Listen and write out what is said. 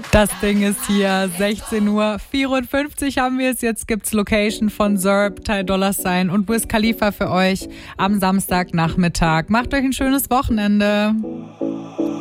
Das Ding ist hier, 16:54 Uhr haben wir es. Jetzt gibt's Location von Zerb, Ty Dolla $ign und Wiz Khalifa für euch am Samstagnachmittag. Macht euch ein schönes Wochenende.